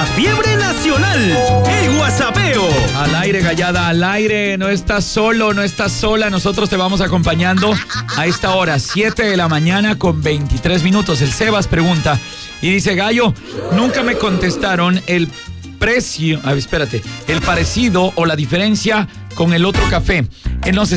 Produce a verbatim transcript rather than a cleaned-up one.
fiebre nacional, el WhatsAppeo. Al aire, Gallada, al aire. No estás solo, no estás sola. Nosotros te vamos acompañando a esta hora, siete de la mañana con veintitrés minutos. El Sebas pregunta y dice: Gallo, nunca me contestaron el precio, a ver, espérate, el parecido o la diferencia con el otro café. Él nos